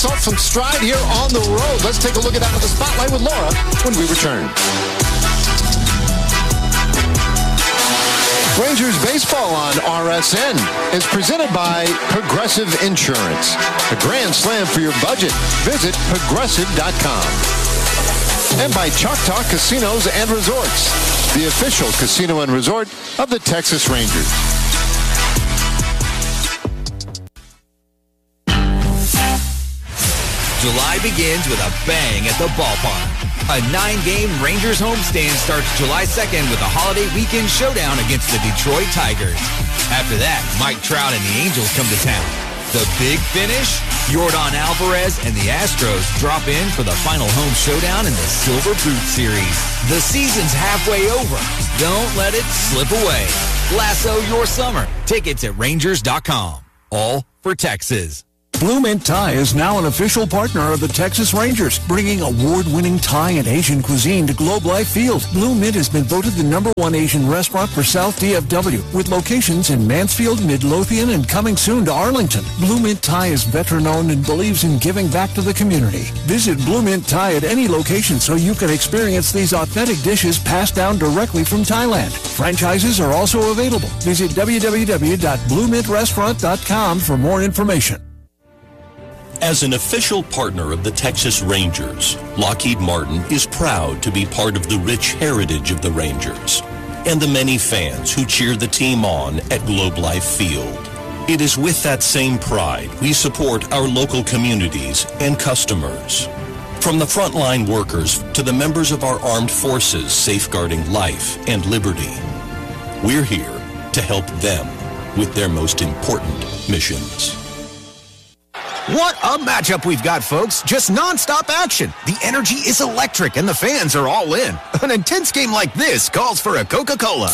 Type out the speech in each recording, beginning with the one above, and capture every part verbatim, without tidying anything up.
off some stride here on the road. Let's take a look at that with the spotlight with Laura when we return. Rangers baseball on R S N is presented by Progressive Insurance. A grand slam for your budget. Visit progressive dot com. And by Choctaw Casinos and Resorts, the official casino and resort of the Texas Rangers. July begins with a bang at the ballpark. A nine-game Rangers homestand starts July second with a holiday weekend showdown against the Detroit Tigers. After that, Mike Trout and the Angels come to town. The big finish? Yordan Alvarez and the Astros drop in for the final home showdown in the Silver Boot Series. The season's halfway over. Don't let it slip away. Lasso your summer. Tickets at rangers dot com. All for Texas. Blue Mint Thai is now an official partner of the Texas Rangers, bringing award-winning Thai and Asian cuisine to Globe Life Field. Blue Mint has been voted the number one Asian restaurant for South D F W, with locations in Mansfield, Midlothian, and coming soon to Arlington. Blue Mint Thai is veteran-owned and believes in giving back to the community. Visit Blue Mint Thai at any location so you can experience these authentic dishes passed down directly from Thailand. Franchises are also available. Visit w w w dot blue mint restaurant dot com for more information. As an official partner of the Texas Rangers, Lockheed Martin is proud to be part of the rich heritage of the Rangers and the many fans who cheer the team on at Globe Life Field. It is with that same pride we support our local communities and customers. From the frontline workers to the members of our armed forces safeguarding life and liberty, we're here to help them with their most important missions. What a matchup we've got, folks. Just nonstop action. The energy is electric and the fans are all in. An intense game like this calls for a Coca-Cola.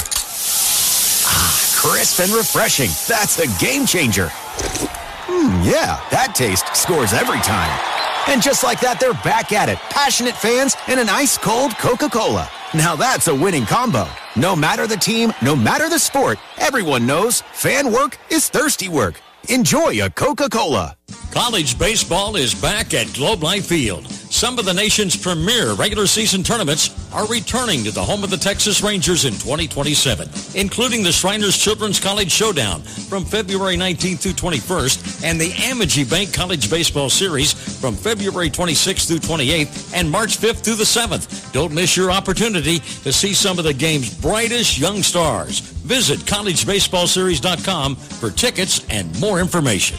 Ah, crisp and refreshing. That's a game changer. Hmm, yeah, that taste scores every time. And just like that, they're back at it. Passionate fans and an ice-cold Coca-Cola. Now that's a winning combo. No matter the team, no matter the sport, everyone knows fan work is thirsty work. Enjoy a Coca-Cola. College baseball is back at Globe Life Field. Some of the nation's premier regular season tournaments are returning to the home of the Texas Rangers in twenty twenty-seven, including the Shriners Children's College Showdown from February nineteenth through twenty-first and the Amegy Bank College Baseball Series from February twenty-sixth through twenty-eighth and March fifth through the seventh. Don't miss your opportunity to see some of the game's brightest young stars. Visit college baseball series dot com for tickets and more information.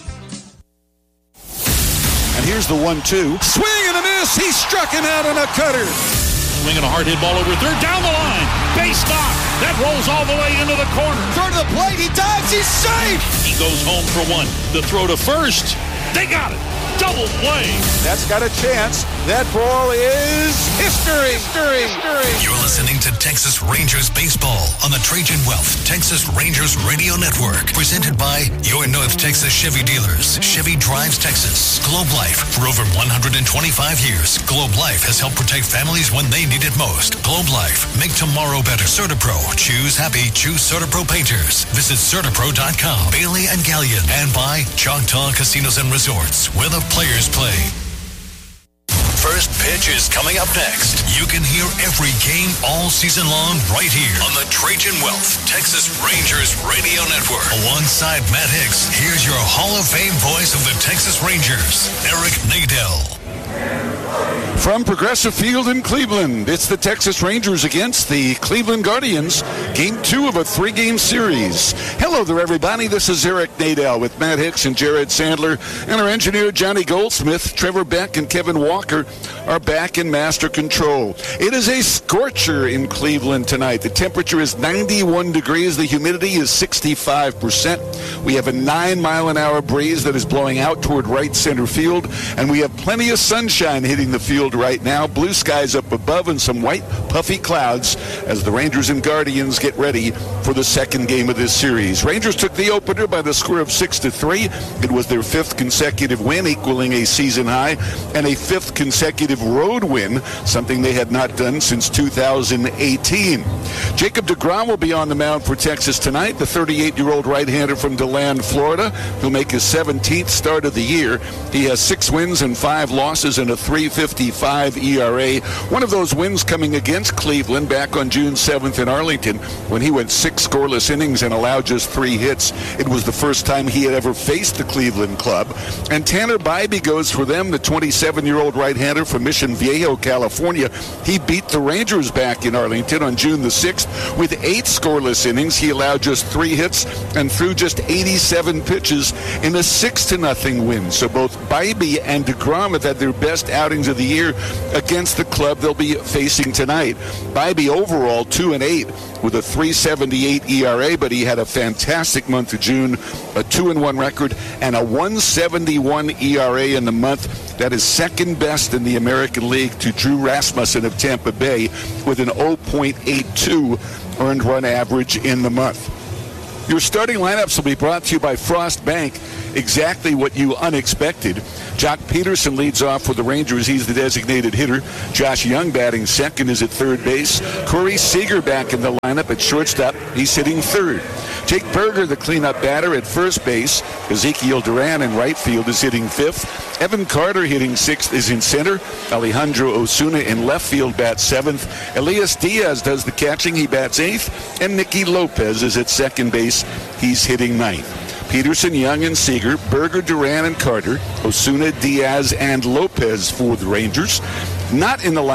And here's the one two. Swing and a miss. He struck him out on a cutter. Swinging a hard hit ball over third. Down the line. Base stop. That rolls all the way into the corner. Throw to the plate. He dives. He's safe. He goes home for one. The throw to first. They got it. Double play. That's got a chance. That ball is history. History. History. You're listening to Texas Rangers Baseball on the Trajan Wealth Texas Rangers Radio Network. Presented by your North Texas Chevy dealers. Chevy drives Texas. Globe Life. For over one hundred twenty-five years, Globe Life has helped protect families when they need it most. Globe Life. Make tomorrow better. CertaPro. Choose happy. Choose CertaPro painters. Visit Certapro dot com. Bailey and Gallion. And by Choctaw Casinos and Resorts, where the players play. First pitch is coming up next. You can hear every game all season long right here on the Trajan Wealth Texas Rangers Radio Network. Alongside Matt Hicks, here's your Hall of Fame voice of the Texas Rangers, Eric Nadel. From Progressive Field in Cleveland, it's the Texas Rangers against the Cleveland Guardians, game two of a three-game series. Hello there, everybody. This is Eric Nadel with Matt Hicks and Jared Sandler, and our engineer, Johnny Goldsmith. Trevor Beck and Kevin Walker are back in master control. It is a scorcher in Cleveland tonight. The temperature is ninety-one degrees. The humidity is sixty-five percent. We have a nine-mile-an-hour breeze that is blowing out toward right center field, and we have plenty of sunshine hitting dominating the field right now. Blue skies up above and some white puffy clouds as the Rangers and Guardians get ready for the second game of this series. Rangers took the opener by the score of six to three. It was their fifth consecutive win, equaling a season high, and a fifth consecutive road win, something they had not done since two thousand eighteen. Jacob deGrom will be on the mound for Texas tonight. The thirty-eight-year-old right-hander from DeLand, Florida, who'll make his seventeenth start of the year. He has six wins and five losses and a three fifty-five E R A. One of those wins coming against Cleveland back on June seventh in Arlington when he went six scoreless innings and allowed just three hits. It was the first time he had ever faced the Cleveland club. And Tanner Bybee goes for them, the twenty-seven-year-old right-hander from Mission Viejo, California. He beat the Rangers back in Arlington on June the sixth with eight scoreless innings. He allowed just three hits and threw just eighty-seven pitches in a six to nothing win. So both Bybee and deGrom have had their best outings of the year against the club they'll be facing tonight. Bybee overall two and eight with a three seventy-eight E R A, but he had a fantastic month of June, a two and one record, and a one seventy-one E R A in the month. That is second best in the American League to Drew Rasmussen of Tampa Bay with an oh point eight two earned run average in the month. Your starting lineups will be brought to you by Frost Bank. Exactly what you unexpected. Jock Peterson leads off for the Rangers. He's the designated hitter. Josh Young batting second is at third base. Corey Seager back in the lineup at shortstop. He's hitting third. Jake Berger, the cleanup batter, at first base. Ezekiel Duran in right field is hitting fifth. Evan Carter hitting sixth is in center. Alejandro Osuna in left field bats seventh. Elias Diaz does the catching. He bats eighth. And Nicky Lopez is at second base. He's hitting ninth. Peterson, Young, and Seager, Berger, Duran, and Carter, Osuna, Diaz, and Lopez for the Rangers. Not in the